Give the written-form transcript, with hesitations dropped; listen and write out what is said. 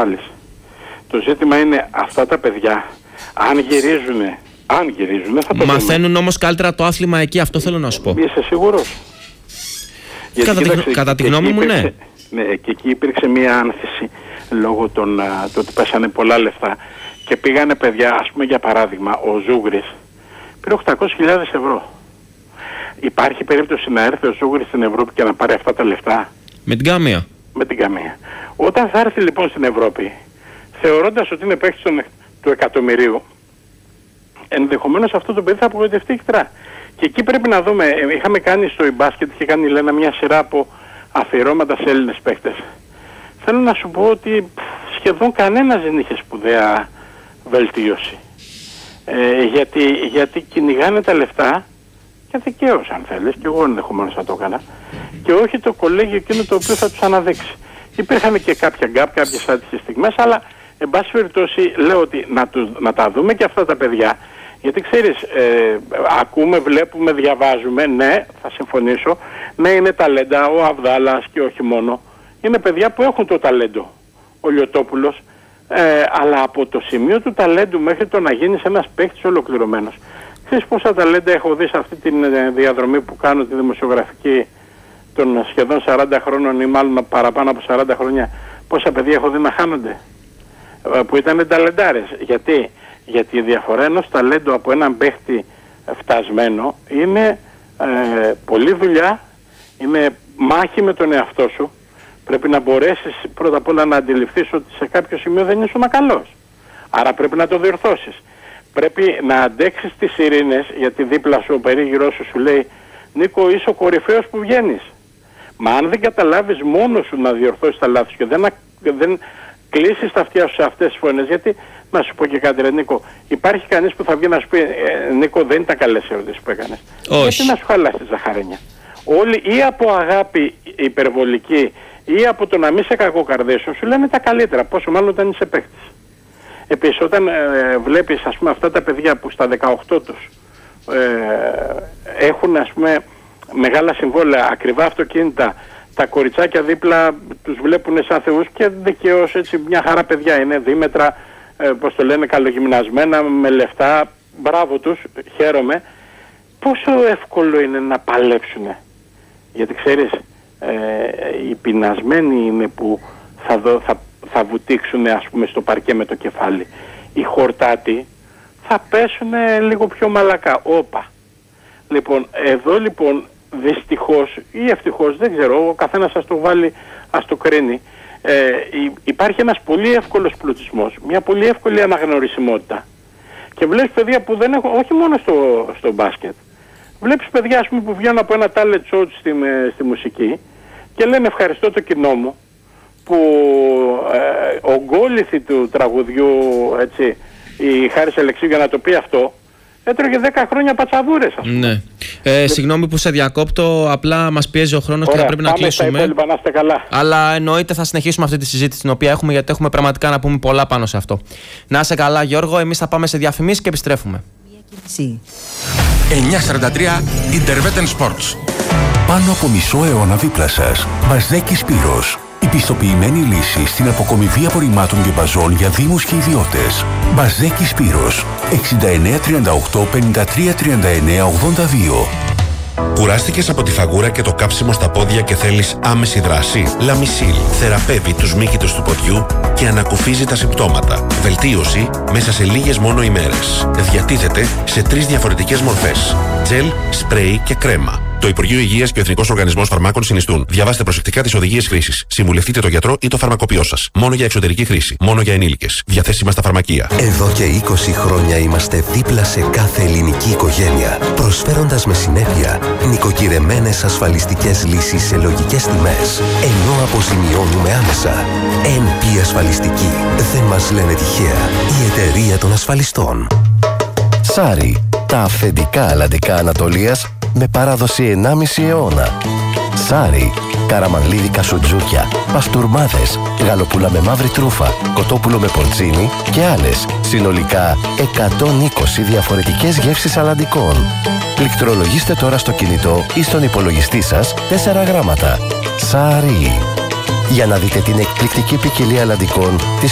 βάλεις. Το ζήτημα είναι αυτά τα παιδιά, αν γυρίζουνε θα το μαθαίνουν όμως καλύτερα το άθλημα εκεί, αυτό θέλω να σου πω. Είσαι σίγουρος? Κατά τη γνώμη μου, ναι. Ναι, και εκεί υπήρξε μια άνθηση λόγω του ότι πέσανε πολλά λεφτά και πήγανε παιδιά, ας πούμε για παράδειγμα, ο Ζούγρης πήρε 800.000 ευρώ. Υπάρχει περίπτωση να έρθει ο Ζούγρης στην Ευρώπη και να πάρει αυτά τα λεφτά? Με την καμία. Με την καμία. Όταν θα έρθει λοιπόν στην Ευρώπη, θεωρώντας ότι είναι παίκτης του εκατομμυρίου, ενδεχομένως αυτό το παιδί θα απογοητευτεί εκτρά. Και εκεί πρέπει να δούμε, είχαμε κάνει στο e-basket, είχε κάνει η Λένα μια σειρά από αφιερώματα σε Έλληνες παίκτες. Θέλω να σου πω ότι σχεδόν κανένας δεν είχε σπουδαία βελτίωση. Γιατί κυνηγάνε τα λεφτά και δικαίως αν θέλεις, και εγώ ενδεχομένως θα το έκανα, και όχι το κολέγιο εκείνο το οποίο θα τους αναδείξει. Υπήρχαν και κάποια γκάπ, κάποιες άτυχες στιγμές, αλλά εν πάση περιπτώσει λέω ότι να τα δούμε και αυτά τα παιδιά. Γιατί ξέρεις, ακούμε, βλέπουμε, διαβάζουμε, ναι, θα συμφωνήσω, ναι είναι ταλέντα, ο Αβδάλας και όχι μόνο. Είναι παιδιά που έχουν το ταλέντο, ο Λιωτόπουλος, αλλά από το σημείο του ταλέντου μέχρι το να γίνεις ένας παίκτης ολοκληρωμένος. Ξέρεις πόσα ταλέντα έχω δει σε αυτή τη διαδρομή που κάνω τη δημοσιογραφική των σχεδόν 40 χρόνων ή μάλλον παραπάνω από 40 χρόνια, πόσα παιδιά έχω δει να χάνονται, που ήταν ταλεντάρες. Γιατί η διαφορά ενός ταλέντου από έναν παίχτη φτασμένο είναι πολλή δουλειά, είναι μάχη με τον εαυτό σου. Πρέπει να μπορέσεις πρώτα απ' όλα να αντιληφθείς ότι σε κάποιο σημείο δεν ήσουν καλός. Άρα πρέπει να το διορθώσεις. Πρέπει να αντέξεις τις ειρήνες, γιατί δίπλα σου ο περίγυρός σου λέει Νίκο, είσαι ο κορυφαίος που βγαίνεις. Μα αν δεν καταλάβεις μόνος σου να διορθώσεις τα λάθη και δεν κλείσεις τα αυτιά σου σε αυτές τις φωνές, γιατί να σου πω και κάτι ρε Νίκο, υπάρχει κανείς που θα βγει να σου πει Νίκο δεν ήταν καλές ερωτήσεις που έκανες? Όχι. Γιατί να σου χαλάσει τη ζαχαρένια? Όλοι ή από αγάπη υπερβολική ή από το να μην σε κακοκαρδίσουν σου λένε τα καλύτερα, πόσο μάλλον όταν είσαι παίκτης. Επίσης όταν βλέπεις ας πούμε αυτά τα παιδιά που στα 18 τους έχουν ας πούμε μεγάλα συμβόλαια, ακριβά αυτοκίνητα, τα κοριτσάκια δίπλα τους βλέπουν σαν θεούς και δικαίως έτσι μια χαρά παιδιά είναι, δίμετρα, πώς το λένε, καλογυμνασμένα, με λεφτά, μπράβο τους, χαίρομαι. Πόσο εύκολο είναι να παλέψουνε? Γιατί ξέρεις, οι πεινασμένοι είναι που θα βουτήξουν ας πούμε στο παρκέ με το κεφάλι. Οι χορτάτοι θα πέσουν λίγο πιο μαλακά. Όπα. Λοιπόν, εδώ λοιπόν δυστυχώς ή ευτυχώς, δεν ξέρω, ο καθένας ας το βάλει, ας το κρίνει. Υπάρχει ένας πολύ εύκολος πλουτισμός, μια πολύ εύκολη αναγνωρισιμότητα. Και βλέπεις παιδιά που δεν έχουν, όχι μόνο στο μπάσκετ, βλέπεις παιδιά ας πούμε, που βγαίνουν από ένα talent show στη μουσική και λένε ευχαριστώ το κοινό μου που ογκόληθη του τραγουδιού, έτσι, η Χάρης Αλεξίου για να το πει αυτό, έτρωγε 10 χρόνια πατσαβούρες, ας πούμε. Ναι. Συγγνώμη που σε διακόπτω, απλά μας πιέζει ο χρόνος και θα πρέπει να κλείσουμε. Πάμε στα υπόλοιπα, να είστε καλά. Αλλά εννοείται θα συνεχίσουμε αυτή τη συζήτηση την οποία έχουμε, γιατί έχουμε πραγματικά να πούμε πολλά πάνω σε αυτό. Να είσαι καλά Γιώργο, εμείς θα πάμε σε διαφημίσεις και επιστρέφουμε. 943 Interveten Sports. Πάνω από μισό αιώνα δίπλα σας. Μπαζδέκη Σπύρος. Η πιστοποιημένη λύση στην αποκομιβή απορριμμάτων και μπαζών για δήμους και ιδιώτες. Μπαζδέκη Σπύρος. 69 38 53 39 82. Κουράστηκες από τη φαγούρα και το κάψιμο στα πόδια και θέλεις άμεση δράση? Λαμισίλ θεραπεύει τους μύκητους του ποδιού και ανακουφίζει τα συμπτώματα. Βελτίωση μέσα σε λίγες μόνο ημέρες. Διατίθεται σε 3 διαφορετικές μορφές: τζελ, σπρέι και κρέμα. Το Υπουργείο Υγείας και ο Εθνικός Οργανισμός Φαρμάκων συνιστούν. Διαβάστε προσεκτικά τις οδηγίες χρήσης. Συμβουλευτείτε τον γιατρό ή το φαρμακοποιό σας. Μόνο για εξωτερική χρήση. Μόνο για ενήλικες. Διαθέσιμα στα φαρμακεία. Εδώ και 20 χρόνια είμαστε δίπλα σε κάθε ελληνική οικογένεια, προσφέροντας με συνέπεια νοικοκυρεμένες ασφαλιστικές λύσεις σε λογικές τιμές, ενώ αποζημιώνουμε άμεσα. NP Ασφαλιστική. Δεν μας λένε τυχαία. Η εταιρεία των ασφαλιστών. Σάρι. Τα αυθεντικά αλλαντικά Ανατολίας με παράδοση 1,5 αιώνα. Σάρι, καραμανλίδικα σουτζούκια, παστούρμάδες, γαλοπούλα με μαύρη τρούφα, κοτόπουλο με πορτσίνι και άλλες. Συνολικά 120 διαφορετικές γεύσεις αλλαντικών. Πληκτρολογήστε τώρα στο κινητό ή στον υπολογιστή σας 4 γράμματα. Σάρι. Για να δείτε την εκπληκτική ποικιλία αλλαντικών της